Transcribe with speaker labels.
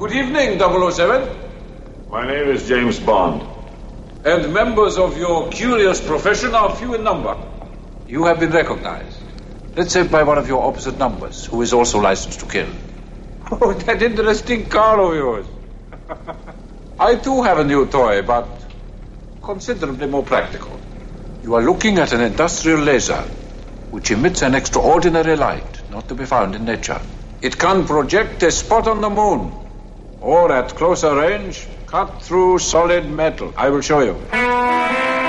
Speaker 1: Good evening, 007.
Speaker 2: My name is James Bond.
Speaker 1: And members of your curious profession are few in number. You have been recognized. Let's say by one of your opposite numbers, who is also licensed to kill. Oh, that interesting car of yours. I too have a new toy, but considerably more practical. You are looking at an industrial laser, which emits an extraordinary light not to be found in nature. It can project a spot on the moon, or at closer range, cut through solid metal. I will show you.